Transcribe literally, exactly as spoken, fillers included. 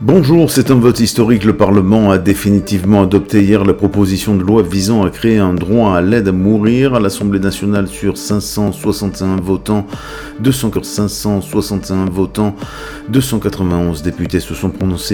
Bonjour, c'est un vote historique. Le Parlement a définitivement adopté hier la proposition de loi visant à créer un droit à l'aide à mourir. À l'Assemblée nationale, sur cinq cent soixante et un votants, deux cent soixante et un votants, deux cent quatre-vingt-onze députés se sont prononcés